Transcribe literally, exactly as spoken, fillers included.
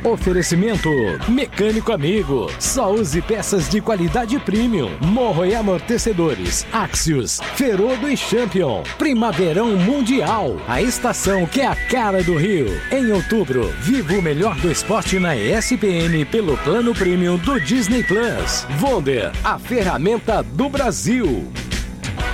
Oferecimento Mecânico Amigo. Só use peças de qualidade premium. Morro e amortecedores. Axios, Ferodo e Champion. Primaverão Mundial. A estação que é a cara do Rio. Em outubro, viva o melhor do esporte na E S P N pelo plano premium do Disney Plus. Wonder, a ferramenta do Brasil.